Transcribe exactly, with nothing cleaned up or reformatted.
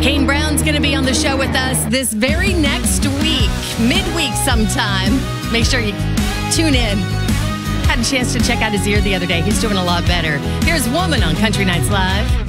Kane Brown's going to be on the show with us this very next week, midweek sometime. Make sure you tune in. Had a chance to check out his ear the other day. He's doing a lot better. Here's Woman on Country Nights Live.